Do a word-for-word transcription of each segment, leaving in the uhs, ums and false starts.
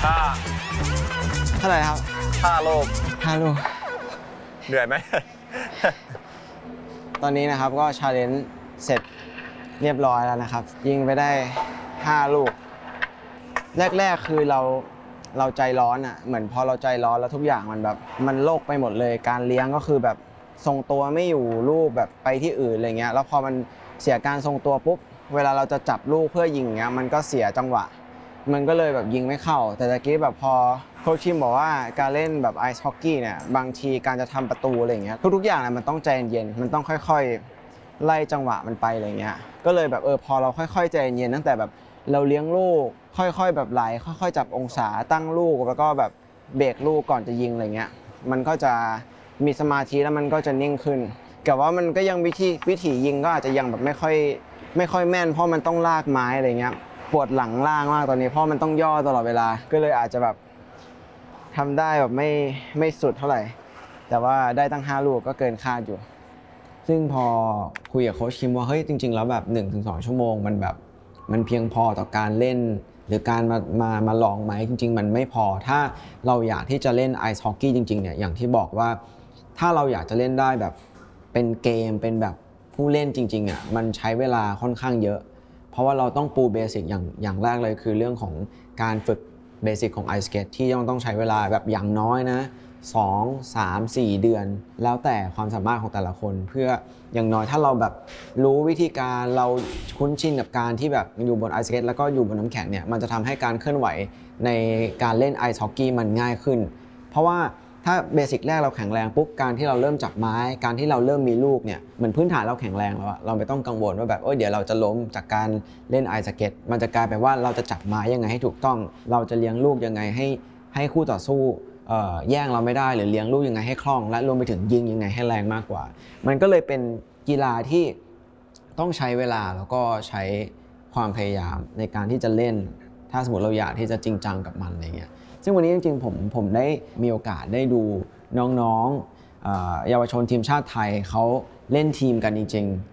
ห้าเท่าไหร่ครับห้าลูกห้าลูกเหนื่อยไหมตอนนี้นะครับก็ชาเลนจ์เสร็จเรียบร้อยแล้วนะครับยิงไปได้ห้าลูกแรกๆคือเราเราใจร้อนอ่ะเหมือนพอเราใจร้อนแล้วทุกอย่างมันแบบมันโลกไปหมดเลยการเลี้ยงก็คือแบบทรงตัวไม่อยู่ลูกแบบไปที่อื่นอะไรเงี้ยแล้วพอมันเสียการทรงตัวปุ๊บเวลาเราจะจับลูกเพื่อยิงเงี้ยมันก็เสียจังหวะมันก็เลยแบบยิงไม่เข้าแต่ตะกี้แบบพอโค้ชชิมบอกว่าการเล่นแบบไอซ์ฮอกกี้เนี่ยบางทีการจะทำประตูอะไรเงี้ยทุกๆอย่างเนี่ยมันต้องใจเย็นมันต้องค่อยๆไล่จังหวะมันไปอะไรเงี้ยก็เลยแบบเออพอเราค่อยๆใจเย็นตั้งแต่แบบเราเลี้ยงลูกค่อยๆแบบไหลค่อยๆจับองศาตั้งลูกแล้วก็แบบเบรกลูกก่อนจะยิงอะไรเงี้ยมันก็จะมีสมาธิแล้วมันก็จะนิ่งขึ้นแต่ว่ามันก็ยังวิธีวิธียิงก็อาจจะยังแบบไม่ค่อยไม่ค่อยแม่นเพราะมันต้องลากไม้อะไรเงี้ยปวดหลังล่างมากตอนนี้เพราะมันต้องย่อตลอดเวลาก็เลยอาจจะแบบทำได้แบบไม่ไม่สุดเท่าไหร่แต่ว่าได้ตั้งห้าลูกก็เกินคาดอยู่ซึ่งพอคุยกับโค้ชคิมว่าเฮ้ยจริงๆแล้วแบบ หนึ่งถึงสอง ชั่วโมงมันแบบมันเพียงพอต่อการเล่นหรือการมามามาลองไหมจริงๆมันไม่พอถ้าเราอยากที่จะเล่นไอซ์ฮอกกี้จริงๆเนี่ยอย่างที่บอกว่าถ้าเราอยากจะเล่นได้แบบเป็นเกมเป็นแบบผู้เล่นจริงๆอ่ะมันใช้เวลาค่อนข้างเยอะเพราะว่าเราต้องปูเบสิกอย่างอย่างแรกเลยคือเรื่องของการฝึกเบสิกของไอสเกตที่ต้องต้องใช้เวลาแบบอย่างน้อยนะสอง สาม สี่ เดือนแล้วแต่ความสามารถของแต่ละคนเพื่ออย่างน้อยถ้าเราแบบรู้วิธีการเราคุ้นชินกับการที่แบบอยู่บนไอสเกตแล้วก็อยู่บนน้ำแข็งเนี่ยมันจะทำให้การเคลื่อนไหวในการเล่นไอซ์ฮอกกี้มันง่ายขึ้นเพราะว่าถ้าเบสิกแรกเราแข็งแรงปุ๊บการที่เราเริ่มจับไม้การที่เราเริ่มมีลูกเนี่ยเหมือนพื้นฐานเราแข็งแรงแล้วอะเราไม่ต้องกังวลว่าแบบเออเดี๋ยวเราจะล้มจากการเล่นไอซ์สเก็ตมันจะกลายเป็นว่าเราจะจับไม้ยังไงให้ถูกต้องเราจะเลี้ยงลูกยังไงให้ให้คู่ต่อสู้แย่งเราไม่ได้หรือเลี้ยงลูกยังไงให้คล่องและรวมไปถึงยิงยังไงให้แรงมากกว่ามันก็เลยเป็นกีฬาที่ต้องใช้เวลาแล้วก็ใช้ความพยายามในการที่จะเล่นถ้าสมมติเราอยากที่จะจริงจังกับมันอะไรเงี้ยซึ่งวันนี้จริงๆผมผมได้มีโอกาสได้ดูน้องๆเยาวชนทีมชาติไทยเขาเล่นทีมกันจริงๆ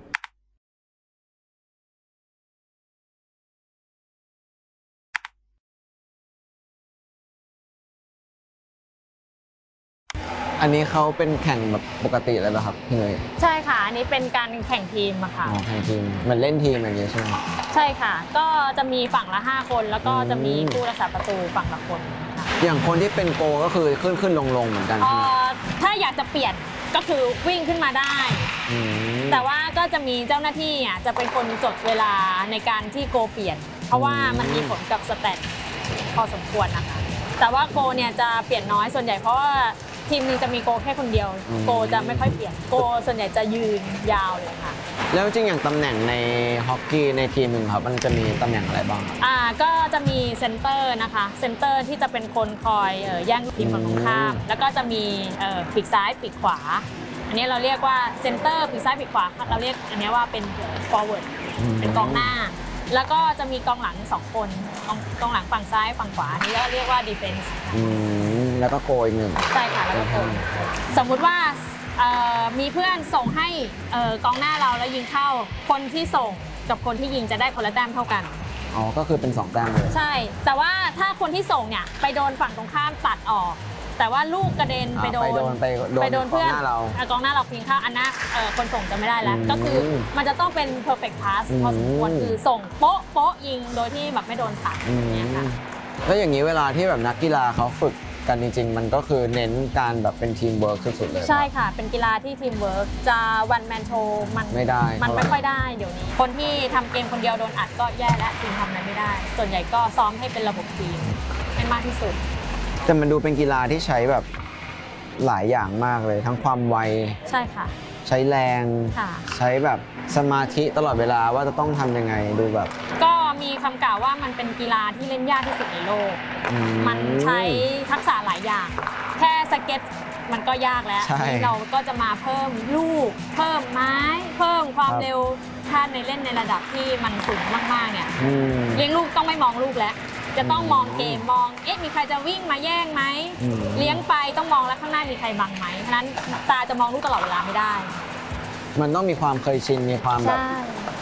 อันนี้เขาเป็นแข่งแบบปกติเลยป่ะครับพี่เนยใช่ค่ะอันนี้เป็นการแข่งทีมอะค่ะอ๋อแข่งทีมมันเล่นทีมอย่างนี้ใช่ไหมใช่ค่ะก็จะมีฝั่งละห้าคนแล้วก็จะมีผู้รักษาประตูฝั่งละคนอย่างคนที่เป็นโกก็คือขึ้นขึ้นลงลงเหมือนกันใช่ไหมถ้าอยากจะเปลี่ยนก็คือวิ่งขึ้นมาได้แต่ว่าก็จะมีเจ้าหน้าที่อ่ะจะเป็นคนจดเวลาในการที่โกเปลี่ยนเพราะว่ามันมีผลกับสแตทพอสมควรนะคะแต่ว่าโกเนี่ยจะเปลี่ยนน้อยส่วนใหญ่เพราะว่าทีมนึงจะมีโกแค่คนเดียวโกจะไม่ค่อยเปลี่ยนโกส่วนใหญ่จะยืนยาวเลยค่ะแล้วจริงอย่างตำแหน่งในฮอกกี้ในทีมหนึ่งครับมันจะมีตำแหน่งอะไรบ้างอ่าก็จะมีเซนเตอร์นะคะเซนเตอร์ที่จะเป็นคนคอยแย่งทีมฝั่งตรงข้ามแล้วก็จะมีปีกซ้ายปีกขวาอันนี้เราเรียกว่าเซนเตอร์ปีกซ้ายปีกขวาเราเรียกอันนี้ว่าเป็นฟอร์เวิร์ดเป็นกองหน้าแล้วก็จะมีกองหลังสองคนกองหลังฝั่งซ้ายฝั่งขวาอันนี้ก็เรียกว่าดีเฟนส์แล้วก็โกอีกหนึ่งใช่ค่ะแล้วก็โกสมมุติว่ามีเพื่อนส่งให้กองหน้าเราแล้วยิงเข้าคนที่ส่งกับคนที่ยิงจะได้คนละแต้มเท่ากันอ๋อก็คือเป็นสองแต้มเลยใช่แต่ว่าถ้าคนที่ส่งเนี่ยไปโดนฝั่งตรงข้ามตัดออกแต่ว่าลูกกระเด็นไปโดนไปโดนเพื่อนกองหน้าเราพิงเข้าอันนั้นคนส่งจะไม่ได้แล้วก็คือมันจะต้องเป็น perfect pass พอสมควรคือส่งโป๊ะโป๊ะยิงโดยที่แบบไม่โดนตัดอย่างเงี้ยค่ะแล้วอย่างนี้เวลาที่แบบนักกีฬาเขาฝึกกันจริงๆมันก็คือเน้นการแบบเป็นทีมเวิร์กสุดๆเลยใช่ค่ะเป็นกีฬาที่ทีมเวิร์กจะวันแมนโชว์มันไม่ได้มันไม่ค่อยได้เดี๋ยวนี้คนที่ทำเกมคนเดียวโดนอัดก็แย่และทีมทำอะไรไม่ได้ส่วนใหญ่ก็ซ้อมให้เป็นระบบทีมให้มากที่สุดแต่มันดูเป็นกีฬาที่ใช้แบบหลายอย่างมากเลยทั้งความไวใช่ค่ะใช้แรงใช้แบบสมาธิตลอดเวลาว่าจะต้องทำยังไงดูแบบก็มีคำกล่าวว่ามันเป็นกีฬาที่เล่นยากที่สุดในโลกมันใช้ทักษะหลายอย่างแค่สเก็ตมันก็ยากแล้วนี่เราก็จะมาเพิ่มลูกเพิ่มไม้เพิ่มความเร็วถ้าในเล่นในระดับที่มันสูงมากๆเนี่ยเลี้ยงลูกต้องไม่มองลูกแล้วจะต้องมองเกมมองเอ๊ะมีใครจะวิ่งมาแย่งไหมเลี้ยงไปต้องมองแล้วข้างหน้ามีใครบังไหมฉะนั้นตาจะมองลูกตลอดเวลาไม่ได้มันต้องมีความเคยชินมีความแบบ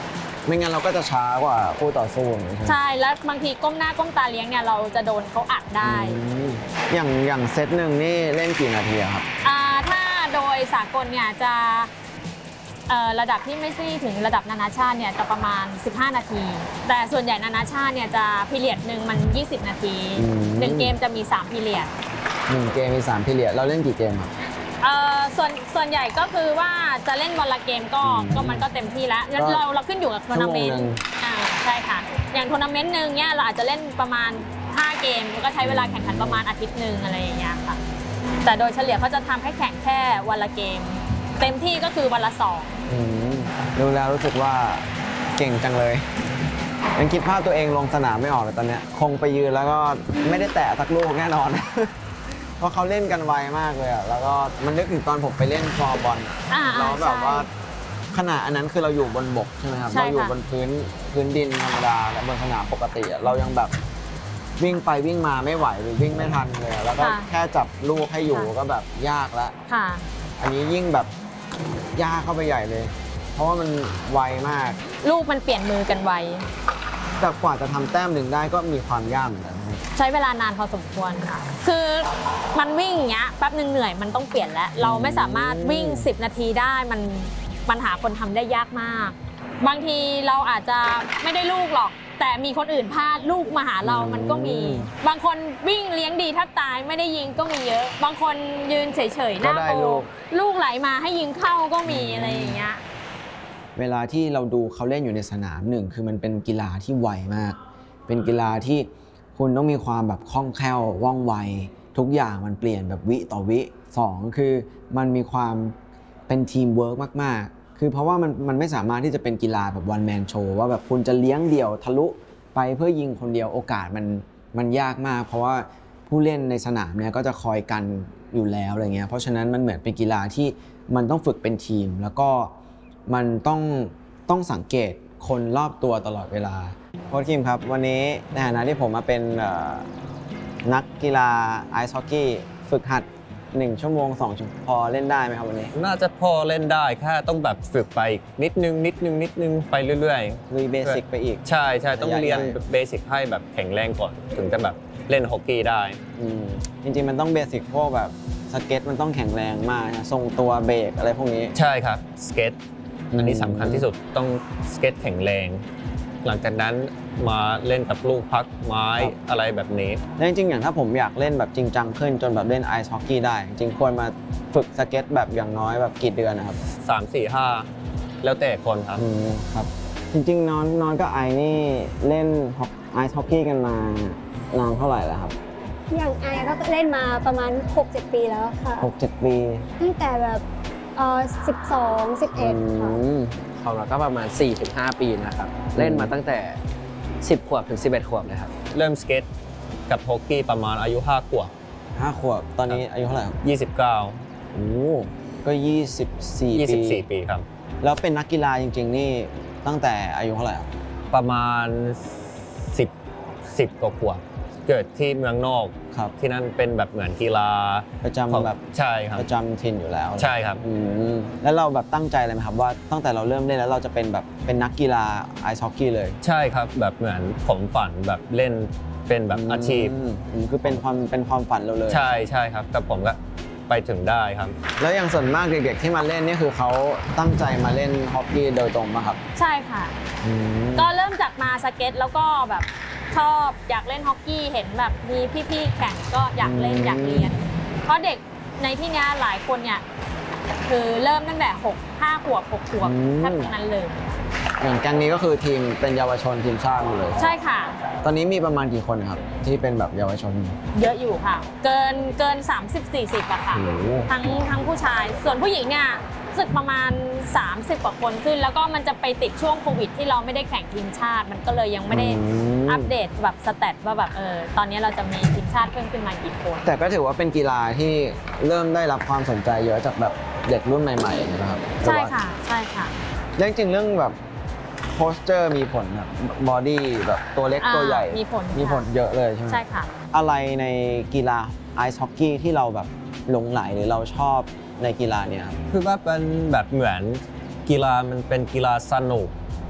ไม่งั้นเราก็จะช้ากว่าคู่ต่อสู้อย่างนี้ใช่ไหมใช่แล้วบางทีก้มหน้าก้มตาเลี้ยงเนี่ยเราจะโดนเขาอัดได้อืมอย่างอย่างเซตหนึ่งนี่เล่นกี่นาทีอะครับอ่าถ้าโดยสากลเนี่ยจะเอ่อระดับที่ไม่ใช่ถึงระดับนานาชาติเนี่ยจะประมาณสิบห้านาที แต่ส่วนใหญ่นานาชาติเนี่ยจะพีเรียดหนึ่งมันยี่สิบนาทีอืมหนึ่งเกมจะมีสามพีเรียดหนึ่งเกมมีสามพีเรียดเราเล่นกี่เกมครับเอ่อส่วนส่วนใหญ่ก็คือว่าจะเล่นวันละเกมก็อืมก็มันก็เต็มที่แล้วงั้นก็เราเราขึ้นอยู่กับทัวร์นาเมนชั่วโมงหนึ่ต์งอ่าใช่ค่ะอย่างทัวร์นาเมนต์หนึ่งเนี่ยเราอาจจะเล่นประมาณห้าเกมแล้วก็ใช้เวลาแข่งขันประมาณอาทิตย์หนึ่งอะไรอย่างเงี้ยค่ะแต่โดยเฉลี่ยเขาจะทำให้แข่งแค่วันละเกม เต็มที่ก็คือวันละสองอืมดูแล้วรู้สึกว่าเก่งจังเลยยังคิดภาพตัวเองลงสนามไม่ออกเลยตอนเนี้ยคงไปยืนแล้วก็ไม่ได้แตะสักลูกแน่นอน เพราะเขาเล่นกันไวมากเลยอ่ะแล้วก็มันนึกถึงตอนผมไปเล่นฟลอร์บอลอ่าแล้วแบบใช่ว่าขณะอันนั้นคือเราอยู่บนบกใช่ไหมครับใช่เราอยู่ค่ะบนพื้นพื้นดินธรรมดาและบนสนามปกติอะเรายังแบบวิ่งไปวิ่งมาไม่ไหวหรือวิ่งไม่ทันเลยอะแล้วก็แค่จับลูกให้อยู่ก็แบบยากแล้วค่ะอันนี้ยิ่งแบบยากเข้าไปใหญ่เลย เพราะว่ามันไวมากลูกมันเปลี่ยนมือกันไวแต่กว่าจะทำแต้มหนึ่งได้ก็มีความยากเหมือนกันใช้เวลานานพอสมควรค่ะ คือมันวิ่งอย่างเงี้ยแป๊บหนึ่งเหนื่อยมันต้องเปลี่ยนแล้ว เราไม่สามารถวิ่งสิบนาทีได้มันมันหาคนทำได้ยากมาก บางทีเราอาจจะไม่ได้ลูกหรอก แต่มีคนอื่นพลาดลูกมาหาเรามันก็มี บางคนวิ่งเลี้ยงดีแทบตายไม่ได้ยิงก็มีเยอะ บางคนยืนเฉยๆหน้าโปลูกไหลมาให้ยิงเข้าก็มีอะไรอย่างเงี้ยเวลาที่เราดูเขาเล่นอยู่ในสนามหนึ่งคือมันเป็นกีฬาที่ไวมาก เป็นกีฬาที่คุณต้องมีความแบบคล่องแคล่วว่องไวทุกอย่างมันเปลี่ยนแบบวิต่อวิสองคือมันมีความเป็นทีมเวิร์กมากๆคือเพราะว่ามันมันไม่สามารถที่จะเป็นกีฬาแบบวันแมนโชว์ว่าแบบคุณจะเลี้ยงเดี่ยวทะลุไปเพื่อยิงคนเดียวโอกาสมันมันยากมากเพราะว่าผู้เล่นในสนามเนี่ยก็จะคอยกันอยู่แล้วอะไรเงี้ยเพราะฉะนั้นมันเหมือนเป็นกีฬาที่มันต้องฝึกเป็นทีมแล้วก็มันต้องต้องสังเกตคนรอบตัวตลอดเวลาโค้ชคิมครับวันนี้ในฐานะที่ผมมาเป็นนักกีฬาไอซ์ฮอกกี้ฝึกหัดหนึ่งชั่วโมงสองชั่วโมงพอเล่นได้ไหมครับวันนี้น่าจะพอเล่นได้แค่ต้องแบบฝึกไปอีกนิดนึงนิดนึงนิดนึงไปเรื่อยลุยเบสิกไปอีกๆ ใช่ใช่ต้องใหญ่ๆเรียนเบสิกให้แบบแข็งแรงก่อน ถึงจะแบบเล่นฮอกกี้ได้อืมจริงๆมันต้องเบสิกพวกแบบสเก็ตมันต้องแข็งแรงมากนะทรงตัวเบรกอะไรพวกนี้ใช่ครับสเก็ตอันนี้อืมสำคัญที่สุดต้องสเก็ตแข็งแรง หลังจากนั้นมาเล่นกับลูกพักไม้อะไรแบบนี้แล้วจริงๆอย่างถ้าผมอยากเล่นแบบจริงจังขึ้นจนแบบเล่นไอซ์ฮอกกี้ได้ จริงๆควรมาฝึกสเก็ตแบบอย่างน้อยแบบกี่เดือนนะครับสาม สี่ ห้า แล้วแต่คนครับอืมครับจริงๆน้องน้องกับไอนี่เล่นไอซ์ฮอกกี้กันมานานเท่าไหร่แล้วครับอย่างไอก็เล่นมาประมาณ หกเจ็ด ปีแล้วค่ะหกเจ็ด ปีตั้งแต่แบบเอ่อสิบสอง สิบเอ็ดค่ะอืมของเราก็ประมาณ สี่ถึงห้า ปีนะครับ เล่นมาตั้งแต่ สิบ ขวบถึง สิบเอ็ด ขวบเลยครับเริ่มสเก็ตกับฮอกกี้ประมาณอายุห้าขวบห้าขวบตอนนี้อายุเท่าไหร่ครับยี่สิบเก้าโอ้ก็ยี่สิบสี่ยี่ปีสิบสี่ ปีครับแล้วเป็นนักกีฬาจริงๆนี่ตั้งแต่อายุเท่าไหร่ครับประมาณ สิบ สิบกว่าขวบเกิดที่เมืองนอกครับที่นั่นเป็นแบบเหมือนกีฬาประจำของแบบใช่ครับประจำถิ่นอยู่แล้วใช่ครับอืมแล้วเราแบบตั้งใจเลยไหมครับว่าตั้งแต่เราเริ่มเล่นแล้วเราจะเป็นแบบเป็นนักกีฬาไอซ์ฮอกกี้เลยใช่ครับแบบเหมือนผมฝันแบบเล่นเป็นแบบอาชีพมอืมคือเป็นความเป็นความฝันเราเลยใช่ใช่ครับกับผมก็ไปถึงได้ครับแล้วอย่างส่วนมากเด็กๆที่มาเล่นนี่คือเขาตั้งใจมาเล่นฮอกกี้โดยตรงป่ะครับใช่ค่ะอืมก็เริ่มจากมาสเก็ตแล้วก็แบบชอบอยากเล่นฮอกกี้เห็นแบบมีพี่ๆแข่งก็อยากเล่นอยากเรียน เพราะเด็กในที่นี้หลายคนเนี่ยคือเริ่มตั้งแต่หก ห้าขวบหกขวบแทบทั้งนั้นเลยอย่างแก๊งนี้ก็คือทีมเป็นเยาวชนทีมชาติหมดเลยใช่ค่ะตอนนี้มีประมาณกี่คนครับที่เป็นแบบเยาวชนเยอะอยู่ค่ะ เกินเกิน สามสิบ สี่สิบอะค่ะโอ้โหทั้งทั้งผู้ชาย ส่วนผู้หญิงเนี่ยรู้สึกประมาณ สามสิบ กว่าคนขึ้น แล้วก็มันจะไปติดช่วงโควิดที่เราไม่ได้แข่งทีมชาติ มันก็เลยยังไม่ได้อืมอัปเดตแบบสแตทว่าแบบเออตอนนี้เราจะมีทีมชาติเพิ่มขึ้นมากี่คนแต่ก็ถือว่าเป็นกีฬาที่เริ่มได้รับความสนใจเยอะจากแบบเด็กรุ่นใหม่ๆนะครับใช่ค่ะใช่ค่ะเรื่องจริงเรื่องแบบโพสเจอร์มีผลแบบบอดี้แบบตัวเล็กอ่าตัวใหญ่มีผลมีผลค่ะเยอะเลยใช่ไหมใช่ค่ะอะไรในกีฬาไอซ์ฮอกกี้ที่เราแบบหลงไหลหรือเราชอบในกีฬาเนี่ยครับคือว่าเป็นแบบเหมือนกีฬามันเป็นกีฬาสนุก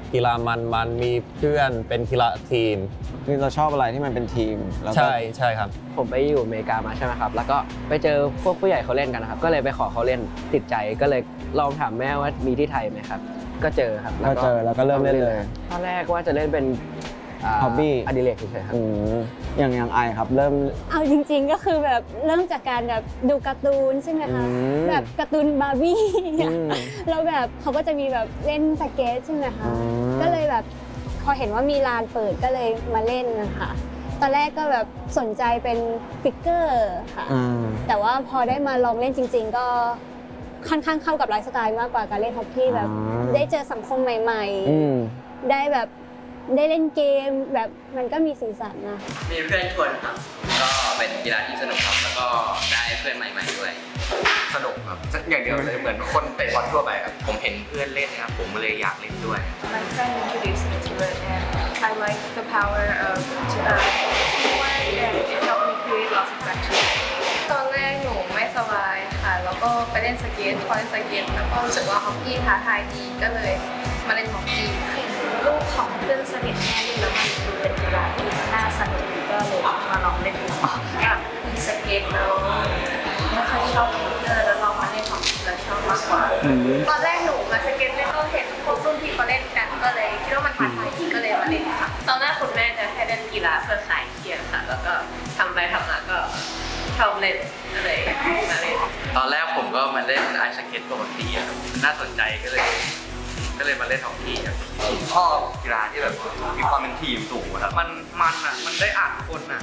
กีฬามันมันมีเพื่อนเป็นกีฬาทีมคือเราชอบอะไรที่มันเป็นทีมแล้วก็ใช่ใช่ครับผมไปอยู่อเมริกามาใช่ไหมครับ แล้วก็ไปเจอพวกผู้ใหญ่เขาเล่นกันนะครับ ก็เลยไปขอเขาเล่นติดใจ ก็เลยลองถามแม่ว่ามีที่ไทยไหมครับ ก็เจอครับก็เจอแล้วก็เริ่มเล่นเลยตอนแรกว่าจะเล่นเป็น Hobby อดิเรกเฉยๆครับอืมอย่างอย่างไอครับเริ่มเอาจริงๆก็คือแบบเริ่มจากการแบบดูการ์ตูนใช่ไหมคะอืมแบบการ์ตูนบาร์บี้อืมแล้วแบบเขาก็จะมีแบบเล่นสเก็ตใช่ไหมคะอืมก็เลยแบบพอเห็นว่ามีลานเปิดก็เลยมาเล่นนะคะตอนแรกก็แบบสนใจเป็นฟิกเกอร์ค่ะอ่าแต่ว่าพอได้มาลองเล่นจริง ๆ ก็ค่อนข้างเข้ากับไลฟ์สไตล์มากกว่าการเล่นฮอกกี้แบบอ่าได้เจอสังคมใหม่อืมๆ ได้แบบได้เล่นเกมแบบมันก็มีสีสันนะมีเพื่อนชวนครับ ก็เป็นกีฬาที่สนุกครับ แล้วก็ได้เพื่อนใหม่ๆด้วย สนุกครับอย่างเดียวเลยเหมือนคนเตะบอลทั่วไปครับ ผมเห็นเพื่อนเล่นนะครับ ผมเลยอยากเล่นด้วย My friend introduced me to it, and I like the power of uh, teamwork, and it helped me create lots of friendships. ตอนแรกหนูไม่สบายค่ะ แล้วก็ไปเล่นสเก็ตพอเล่นสเก็ตแล้วก็รู้สึกว่าฮอกกี้ท้าทายดีก็เลยมาเล่นฮอกกี้เห็นลูกของเพื่อนสนิทแม่เล่นแล้วมันดูเป็นกีฬาที่น่าสนุกก็เลยมาลองเล่นดูกับมีสเก็ตแล้วไม่ค่อยชอบคอมพิวเตอร์แล้วลองมาเล่นของแล้วชอบมากกว่า ตอนแรกหนูมาสเก็ตเล่นก็เห็นพวกรุ่นพี่เขาเล่นกันก็เลยคิดว่ามันท้าทายดีก็เลยมาเล่นค่ะ ตอนแรกคุณแม่จะให้เล่นกีฬาเพื่อคลายเครียดค่ะ แล้วก็ทำไปทำมาก็ชอบเล่นก็เลยมาเล่นตอนแรกผมก็มาเล่นไอซ์สเก็ตปกติอะครับน่าสนใจก็เลย ก็เลยมาเล่นฮอกกี้ครับผมชอบกีฬาที่แบบมีความเป็นทีมสูงครับ มันมันอ่ะ มันได้อ่านคนอ่ะ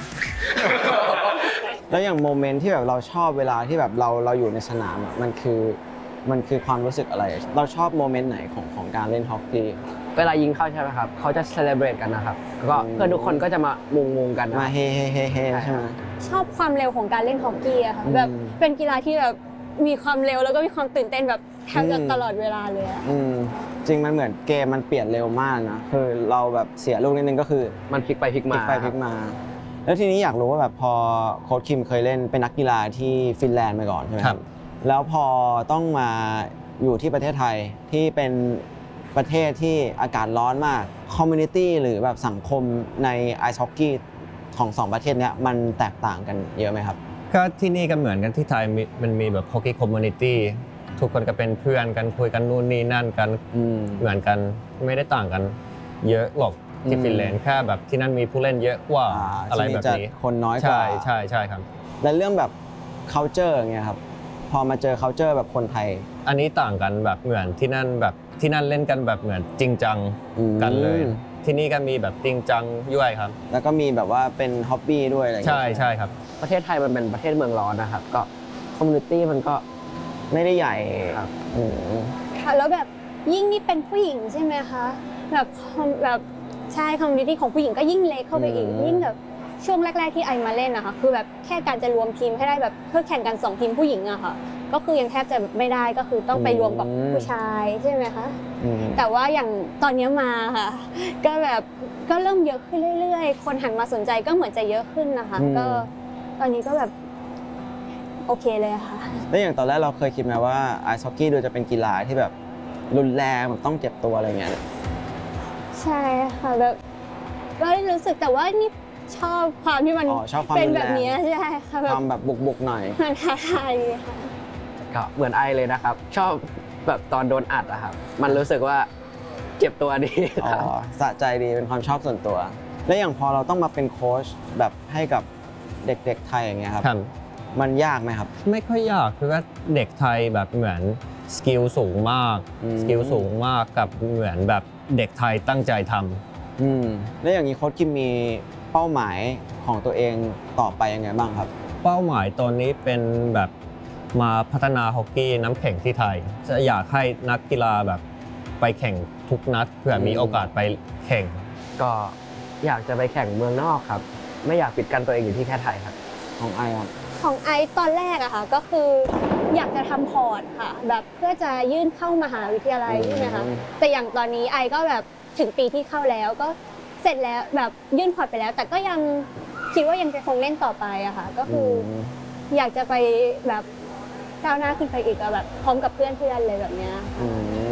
แล้วอย่างโมเมนต์ที่แบบเราชอบเวลาที่แบบเราเราอยู่ในสนามอะมันคือมันคือความรู้สึกอะไร เราชอบโมเมนต์ไหนของของการเล่นฮอกกี้เวลายิงเข้าใช่ไหมครับ เขาจะเซเลบรตกันนะครับ แล้วก็อืมเพื่อนทุกคนก็จะมามุงมุงๆกันนะมาเฮเฮเฮเฮใช่ไหมชอบความเร็วของการเล่นฮอกกี้อะค่ะอืมแบบเป็นกีฬาที่แบบมีความเร็วแล้วก็มีความตื่นเต้นแบบแทบจะอืมตลอดเวลาเลยอะอืมจริงมันเหมือนเกมมันเปลี่ยนเร็วมากนะคือเราแบบเสียลูกนิดนึงก็คือมันพลิกไปพลิกพลิมากไปพลิกมา แล้วทีนี้อยากรู้ว่าแบบพอโค้ชคิมเคยเล่นเป็นนักกีฬาที่ฟินแลนด์มาก่อนใช่ไหมครับแล้วพอต้องมาอยู่ที่ประเทศไทยที่เป็นประเทศที่อากาศร้อนมากคอมมูนิตี้หรือแบบสังคมในไอซ์ฮอกกี้ของสองประเทศเนี้ยมันแตกต่างกันเยอะไหมครับก็ที่นี่ก็เหมือนกันที่ไทยมีมันมีแบบฮอกกี้คอมมูนิตี้ทุกคนก็เป็นเพื่อนกันคุยกันนู่นนี่นั่นกันอืมเหมือนกันไม่ได้ต่างกันเยอะหรอกที่อืมฟินแลนด์แค่แบบที่นั่นมีผู้เล่นเยอะกว่าอ่าอะไรที่แบบจะนี้คนน้อยกว่าใช่ใช่ใช่ครับและเรื่องแบบ culture อย่างเงี้ยครับพอมาเจอ culture แบบคนไทยอันนี้ต่างกันแบบเหมือนที่นั่นแบบที่นั่นเล่นกันแบบเหมือนจริงจังอืมกันเลย ที่นี่ก็มีแบบจริงจังด้วยครับแล้วก็มีแบบว่าเป็นฮ็อบบี้ด้วยอะไรอย่างใช่เงี้ยใช่ครับประเทศไทยมันเป็นประเทศเมืองร้อนนะครับ ก็คอมมูนิตี้มันก็ไม่ได้ใหญ่ครับอืมค่ะแล้วแบบยิ่งนี่เป็นผู้หญิงใช่ไหมคะแบบแบบใช่คอมมูนิตี้ของผู้หญิงก็ยิ่งเล็กเข้าไปอีกอืมยิ่งแบบช่วงแรก ๆที่ไอมาเล่นนะคะคือแบบแค่การจะรวมทีมให้ได้แบบเพื่อแข่งกันสองทีมผู้หญิงอะค่ะก็คือยังแทบจะไม่ได้ก็คือต้องไปรวมกับผู้ชายใช่ไหมคะอืมแต่ว่าอย่างตอนนี้มาค่ะ ก็แบบก็เริ่มเยอะขึ้นเรื่อยๆ คนหันมาสนใจก็เหมือนจะเยอะขึ้นนะคะอืมก็ตอนนี้ก็แบบโอเคเลยค่ะแล้วอย่างตอนแรกเราเคยคิดไหมว่าไอซ์ฮอกกี้ดูจะเป็นกีฬาที่แบบรุนแรงแบบต้องเจ็บตัวอะไรเงี้ยใช่ค่ะแบบก็รู้สึกแต่ว่านี่ชอบความที่มันอ๋อชอบความเป็นรุนแบแรบงนี้ใช่ค่ะแบคบวามแบบบุกๆหน่อยมันท้าทายดีค่ะก็เหมือนไอเลยนะครับ ชอบแบบตอนโดนอัดอะครับ มันรู้สึกว่าเจ็บตัวดีอ๋ครับอสะใจดีเป็นความชอบส่วนตัว แล้วอย่างพอเราต้องมาเป็นโค้ชแบบให้กับเด็กๆไทยอย่างเงี้ยครับครับมันยากไหมครับไม่ค่อยยากคือว่าเด็กไทยแบบเหมือนสกิลสูงมากอืมสกิลสูงมากกับเหมือนแบบเด็กไทยตั้งใจทำอืมแล้วอย่างนี้โค้ชคิมมีเป้าหมายของตัวเองต่อไปยังไงบ้างครับเป้าหมายตอนนี้เป็นแบบมาพัฒนาฮอกกี้น้ำแข็งที่ไทย จะอยากให้นักกีฬาแบบไปแข่งทุกนัดเพื่อมีโอกาสไปแข่งก็อยากจะไปแข่งเมืองนอกครับ ไม่อยากปิดกันตัวเองอยู่ที่แค่ไทยครับของไอครับของไอซ์ตอนแรกอะค่ะก็คืออยากจะทำพอร์ตค่ะ แบบเพื่อจะยื่นเข้ามหาวิทยาลัยอืมใช่ไหมคะแต่อย่างตอนนี้ไอซ์ก็แบบถึงปีที่เข้าแล้วก็เสร็จแล้วแบบยื่นพอร์ตไปแล้ว แต่ก็ยังคิดว่ายังจะคงเล่นต่อไปอะค่ะก็คืออมอยากจะไปแบบก้าวหน้าขึ้นไปอีกอะแบบพร้อมกับเพื่อนๆเลยแบบเนี้ยอืม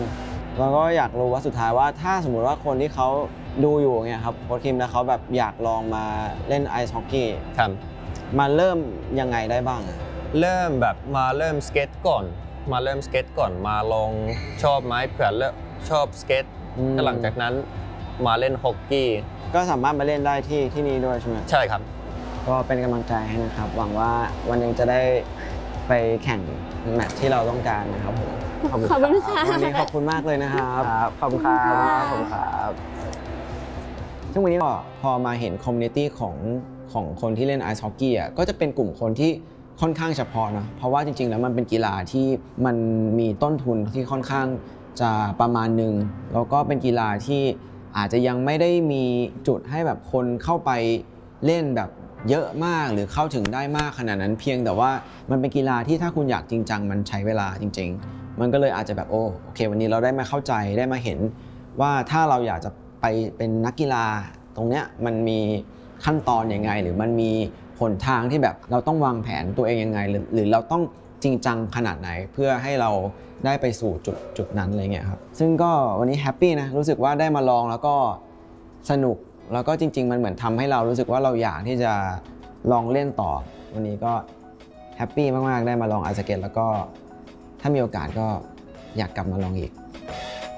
แล้วก็อยากรู้ว่าสุดท้ายว่าถ้าสมมุติว่าคนที่เขาดูอยู่เนี่ยครับโค้ชคิมแล้วเขาแบบอยากลองมาเล่นไอซ์ฮอกกี้ครับมาเริ่มยังไงได้บ้างอะเริ่มแบบมาเริ่มสเก็ตก่อน มาเริ่มสเก็ตก่อนมาลองชอบไหมเผื่อเริ่มชอบสเก็ตก็หลังจากนั้นมาเล่นฮอกกี้ก็สามารถมาเล่นได้ที่ที่นี่ด้วยใช่ไหมใช่ครับก็เป็นกำลังใจให้นะครับ หวังว่าวันหนึงจะได้ไปแข่งแมตช์ที่เราต้องการนะครับผมขอบคุณค่ะวันนี้ขอบคุณมากเลยนะครับครับขอบคุณครับขอบคุณครับซึ่งวันนี้ก็พอมาเห็นคอมมูนิตี้ของของคนที่เล่นไอซ์ฮอกกี้อ่ะก็จะเป็นกลุ่มคนที่ค่อนข้างเฉพาะนะเพราะว่าจริงๆแล้วมันเป็นกีฬาที่มันมีต้นทุนที่ค่อนข้างจะประมาณหนึ่งแล้วก็เป็นกีฬาที่อาจจะยังไม่ได้มีจุดให้แบบคนเข้าไปเล่นแบบเยอะมากหรือเข้าถึงได้มากขนาดนั้นเพียงแต่ว่ามันเป็นกีฬาที่ถ้าคุณอยากจริงจังมันใช้เวลาจริงๆมันก็เลยอาจจะแบบโอ้โอเควันนี้เราได้มาเข้าใจได้มาเห็นว่าถ้าเราอยากจะไปเป็นนักกีฬาตรงเนี้ยมันมีขั้นตอนยังไงหรือมันมีหนทางที่แบบเราต้องวางแผนตัวเองยังไงหรือหรือเราต้องจริงจังขนาดไหนเพื่อให้เราได้ไปสู่จุดจุดนั้นอะไรเงี้ยครับซึ่งก็วันนี้แฮปปี้นะรู้สึกว่าได้มาลองแล้วก็สนุกแล้วก็จริงๆมันเหมือนทำให้เรารู้สึกว่าเราอยากที่จะลองเล่นต่อวันนี้ก็แฮปปี้มากๆได้มาลองไอซ์สเก็ตแล้วก็ถ้ามีโอกาสก็อยากกลับมาลองอีก